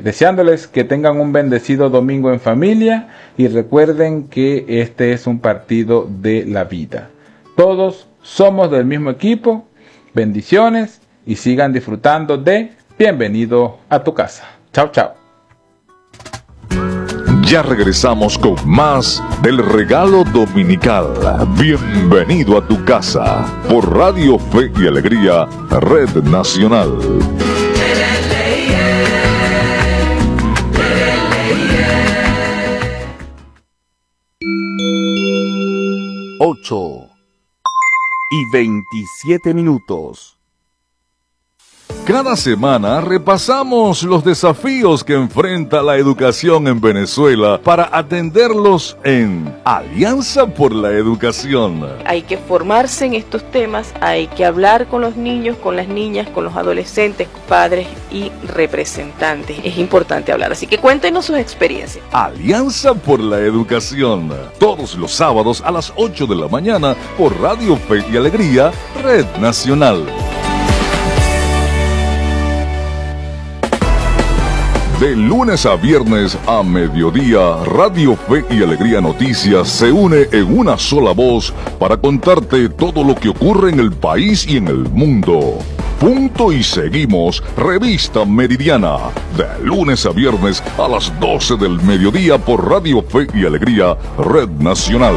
deseándoles que tengan un bendecido domingo en familia y recuerden que este es un partido de la vida. Todos somos del mismo equipo. Bendiciones y sigan disfrutando de Bienvenido a tu casa. Chao, chao. Ya regresamos con más del regalo dominical. Bienvenido a tu casa por Radio Fe y Alegría, Red Nacional. 8:27. Cada semana repasamos los desafíos que enfrenta la educación en Venezuela para atenderlos en Alianza por la Educación. Hay que formarse en estos temas, hay que hablar con los niños, con las niñas, con los adolescentes, padres y representantes. Es importante hablar, así que cuéntenos sus experiencias. Alianza por la Educación, todos los sábados a las 8 de la mañana por Radio Fe y Alegría, Red Nacional. De lunes a viernes a mediodía, Radio Fe y Alegría Noticias se une en una sola voz para contarte todo lo que ocurre en el país y en el mundo. Punto y seguimos, Revista Meridiana, de lunes a viernes a las 12 del mediodía por Radio Fe y Alegría, Red Nacional.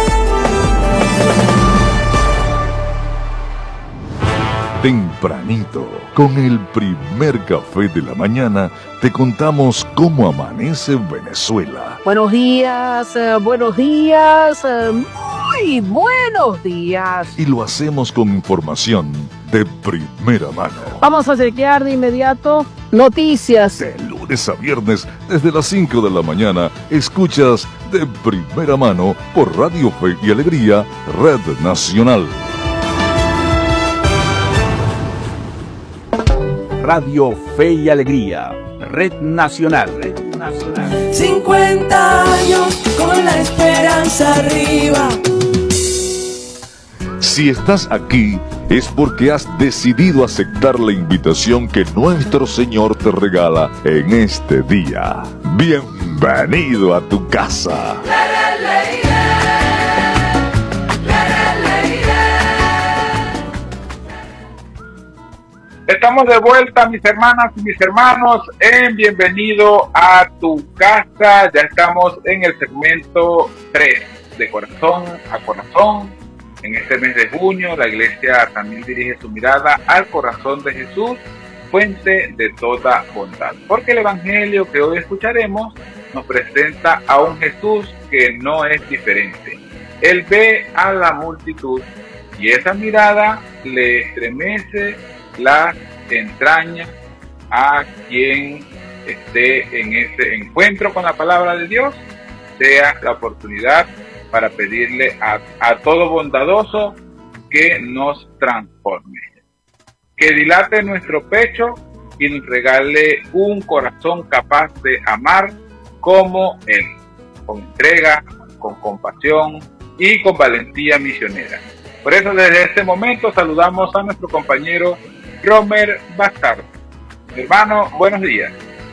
Tempranito, con el primer café de la mañana, te contamos cómo amanece Venezuela. Buenos días, muy buenos días. Y lo hacemos con información de primera mano. Vamos a chequear de inmediato noticias. De lunes a viernes, desde las 5 de la mañana, escuchas de primera mano por Radio Fe y Alegría, Red Nacional. Radio Fe y Alegría, Red Nacional. 50 años con la esperanza arriba. Si estás aquí, es porque has decidido aceptar la invitación que nuestro Señor te regala en este día. Bienvenido a tu casa. Estamos de vuelta, mis hermanas y mis hermanos, en Bienvenido a tu casa. Ya estamos en el segmento 3, de corazón a corazón. En este mes de junio, la Iglesia también dirige su mirada al corazón de Jesús, fuente de toda bondad. Porque el Evangelio que hoy escucharemos nos presenta a un Jesús que no es diferente. Él ve a la multitud y esa mirada le estremece las entrañas a quien esté en ese encuentro con la palabra de Dios, sea la oportunidad para pedirle a todo bondadoso que nos transforme, que dilate nuestro pecho y nos regale un corazón capaz de amar como Él, con entrega, con compasión y con valentía misionera. Por eso desde este momento saludamos a nuestro compañero Romer Bastardo. Hermano, buenos días.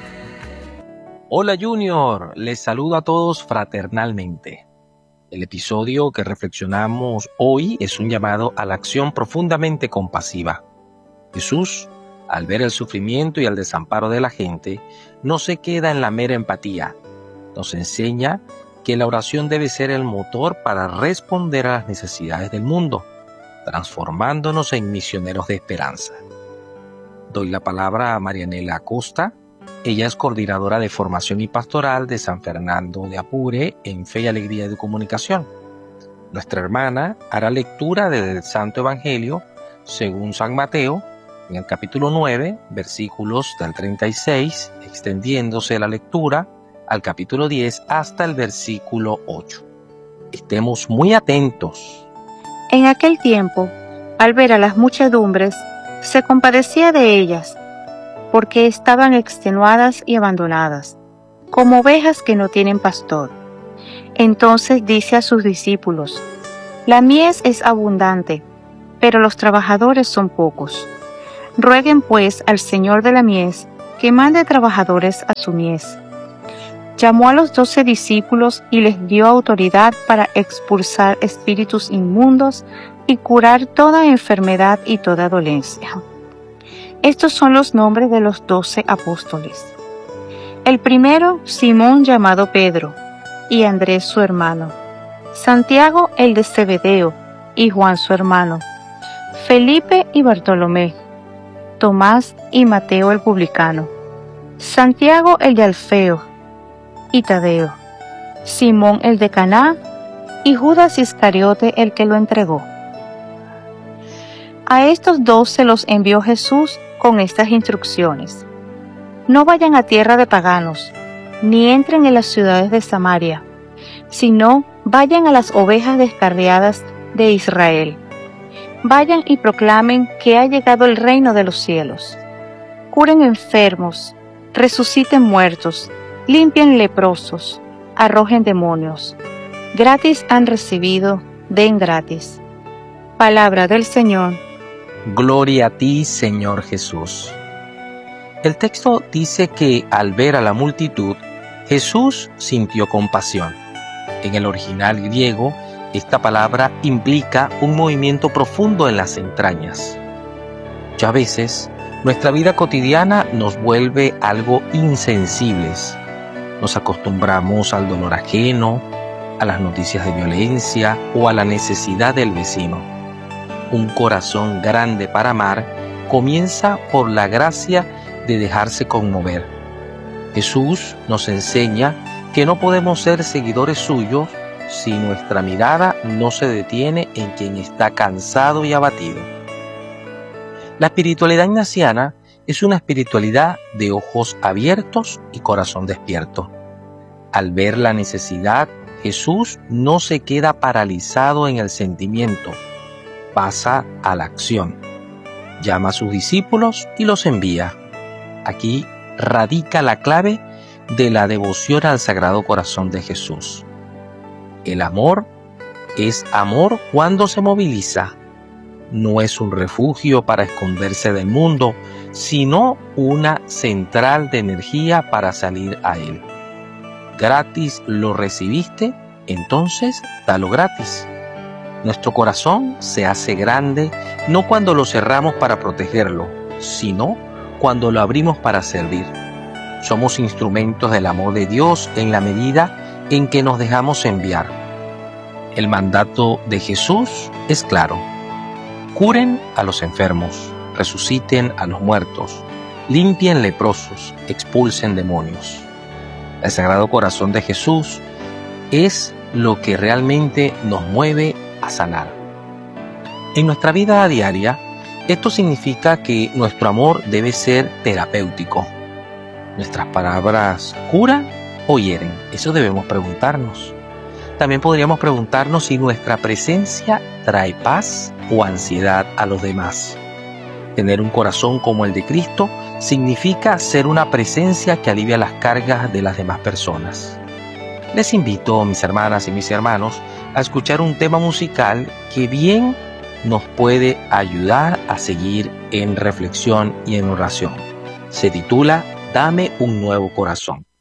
Hola Junior, les saludo a todos fraternalmente. El episodio que reflexionamos hoy es un llamado a la acción profundamente compasiva. Jesús, al ver el sufrimiento y el desamparo de la gente, no se queda en la mera empatía. Nos enseña que la oración debe ser el motor para responder a las necesidades del mundo, transformándonos en misioneros de esperanza. Doy la palabra a Marianela Acosta. Ella es coordinadora de formación y pastoral de San Fernando de Apure en Fe y Alegría de Comunicación. Nuestra hermana hará lectura del Santo Evangelio según San Mateo, en el capítulo 9, versículos del 36, extendiéndose la lectura al capítulo 10 hasta el versículo 8. Estemos muy atentos. En aquel tiempo, al ver a las muchedumbres, se compadecía de ellas, porque estaban extenuadas y abandonadas, como ovejas que no tienen pastor. Entonces dice a sus discípulos: la mies es abundante, pero los trabajadores son pocos. Rueguen pues al Señor de la mies que mande trabajadores a su mies. Llamó a los 12 discípulos y les dio autoridad para expulsar espíritus inmundos y curar toda enfermedad y toda dolencia. Estos son los nombres de los 12 apóstoles. El primero, Simón llamado Pedro, y Andrés su hermano, Santiago el de Zebedeo, y Juan su hermano, Felipe y Bartolomé, Tomás y Mateo el publicano, Santiago el de Alfeo y Tadeo, Simón el de Caná y Judas Iscariote el que lo entregó. A estos 12 los envió Jesús con estas instrucciones: no vayan a tierra de paganos, ni entren en las ciudades de Samaria, sino vayan a las ovejas descarriadas de Israel. Vayan y proclamen que ha llegado el reino de los cielos. Curen enfermos, resuciten muertos, limpien leprosos, arrojen demonios. Gratis han recibido, den gratis. Palabra del Señor. Gloria a ti, Señor Jesús. El texto dice que al ver a la multitud, Jesús sintió compasión. En el original griego, esta palabra implica un movimiento profundo en las entrañas. Ya a veces, nuestra vida cotidiana nos vuelve algo insensibles. Nos acostumbramos al dolor ajeno, a las noticias de violencia o a la necesidad del vecino. Un corazón grande para amar comienza por la gracia de dejarse conmover. Jesús nos enseña que no podemos ser seguidores suyos si nuestra mirada no se detiene en quien está cansado y abatido. La espiritualidad ignaciana es una espiritualidad de ojos abiertos y corazón despierto. Al ver la necesidad, Jesús no se queda paralizado en el sentimiento, pasa a la acción. Llama a sus discípulos y los envía. Aquí radica la clave de la devoción al Sagrado Corazón de Jesús. El amor es amor cuando se moviliza. No es un refugio para esconderse del mundo, sino una central de energía para salir a él. Gratis lo recibiste, entonces dalo gratis. Nuestro corazón se hace grande no cuando lo cerramos para protegerlo, sino cuando lo abrimos para servir. Somos instrumentos del amor de Dios en la medida en que nos dejamos enviar. El mandato de Jesús es claro: curen a los enfermos, resuciten a los muertos, limpien leprosos, expulsen demonios. El Sagrado Corazón de Jesús es lo que realmente nos mueve a sanar. En nuestra vida diaria, esto significa que nuestro amor debe ser terapéutico. ¿Nuestras palabras curan o hieren? Eso debemos preguntarnos. También podríamos preguntarnos si nuestra presencia trae paz o ansiedad a los demás. Tener un corazón como el de Cristo significa ser una presencia que alivia las cargas de las demás personas. Les invito, mis hermanas y mis hermanos, a escuchar un tema musical que bien nos puede ayudar a seguir en reflexión y en oración. Se titula Dame un nuevo corazón.